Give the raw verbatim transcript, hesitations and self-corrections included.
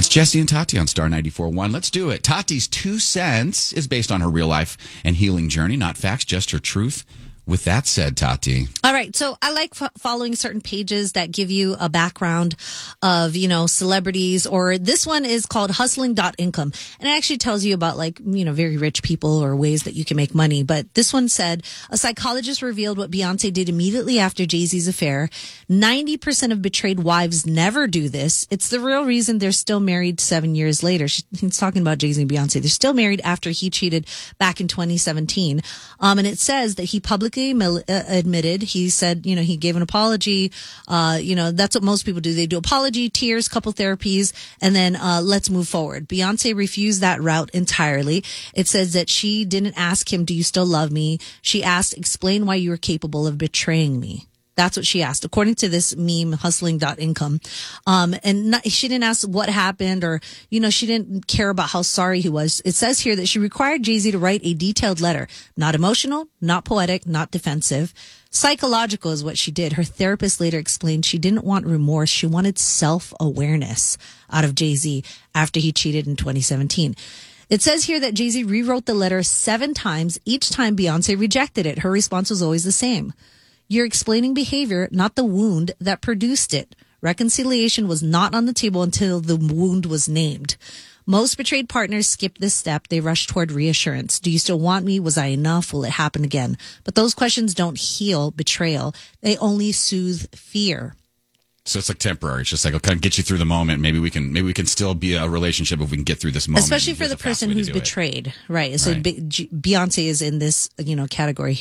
It's Jesse and Tati on Star ninety-four point one. Let's do it. Tati's two cents is based on her real life and healing journey, not facts, just her truth. With that said, Tati. All right. So I like f- following certain pages that give you a background of, you know, celebrities, or this one is called hustling dot income. And it actually tells you about, like, you know, very rich people or ways that you can make money. But this one said a psychologist revealed what Beyonce did immediately after Jay-Z's affair. ninety percent of betrayed wives never do this. It's the real reason they're still married seven years later. She, he's talking about Jay-Z and Beyonce. They're still married after he cheated back in twenty seventeen. Um, and it says that he publicly admitted, he said, you know, he gave an apology. Uh, you know, that's what most people do. They do apology, tears, couple therapies, and then uh, let's move forward. Beyonce refused that route entirely. It says that she didn't ask him, do you still love me? She asked, explain why you were capable of betraying me. That's what she asked, according to this meme, hustling dot income. Um, and not, she didn't ask what happened, or, you know, she didn't care about how sorry he was. It says here that she required Jay-Z to write a detailed letter. Not emotional, not poetic, not defensive. Psychological is what she did. Her therapist later explained she didn't want remorse. She wanted self-awareness out of Jay-Z after he cheated in twenty seventeen. It says here that Jay-Z rewrote the letter seven times. Each time Beyonce rejected it. Her response was always the same. You're explaining behavior, not the wound that produced it. Reconciliation was not on the table until the wound was named. Most betrayed partners skip this step. They rush toward reassurance. Do you still want me? Was I enough? Will it happen again? But those questions don't heal betrayal. They only soothe fear. So it's like temporary. It's just like, it'll kind of get you through the moment. Maybe we can, maybe we can still be a relationship if we can get through this moment. Especially for the person who's betrayed. Right. So Right. Be- Beyonce is in this, you know, category